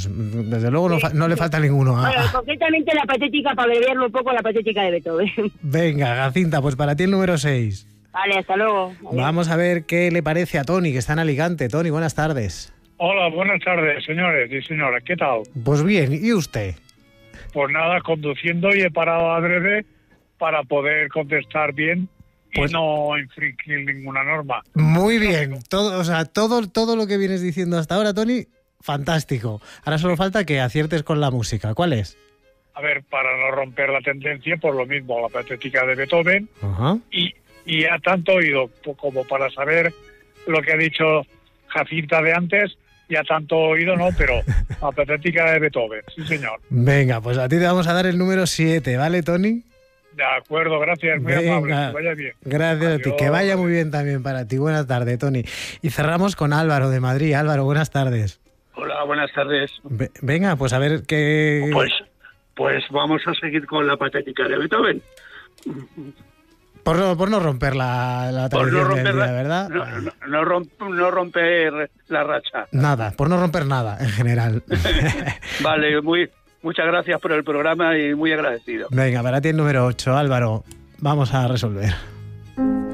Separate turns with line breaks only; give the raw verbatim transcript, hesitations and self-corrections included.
vamos, desde luego no, fa- no le falta ninguno. a-
Bueno, concretamente la patética, para abreviarlo un poco, la patética de Beethoven.
Venga, Jacinta, pues para ti el número seis.
Vale, hasta luego. Adiós.
Vamos a ver qué le parece a Tony, que está en Alicante. Tony, buenas tardes.
Hola, buenas tardes, señores y señoras. ¿Qué tal?
Pues bien, ¿y usted?
Pues nada, conduciendo y he parado adrede para poder contestar bien y
Pues-
no infringir ninguna norma.
Muy bien, todo, o sea, todo, todo lo que vienes diciendo hasta ahora, Tony, fantástico. Ahora solo falta que aciertes con la música. ¿Cuál es?
A ver, para no romper la tendencia, por lo mismo, la patética de Beethoven
Ajá.
y, y ya tanto oído po- como para saber lo que ha dicho Jacinta de antes, ya tanto oído no, pero la patética de Beethoven, sí señor.
Venga, pues a ti te vamos a dar el número siete, ¿vale, Tony?
De acuerdo, gracias, muy
Venga.
amable, que vaya bien.
Gracias a ti,
Adiós.
que vaya muy bien también para ti. Buenas tardes, Tony. Y cerramos con Álvaro de Madrid. Álvaro, buenas tardes.
Hola, buenas tardes.
Ve- venga, pues a ver qué...
Pues, pues vamos a seguir con la patética de Beethoven.
Por no, por no romper la, la
Por
tradición
no
del
romper,
día,
la-
¿verdad?
no, no- no romp- no romper la racha.
Nada, por no romper nada, en general.
Vale, muy, muchas gracias por el programa y muy agradecido.
Venga, para ti el número ocho, Álvaro. Vamos a resolver.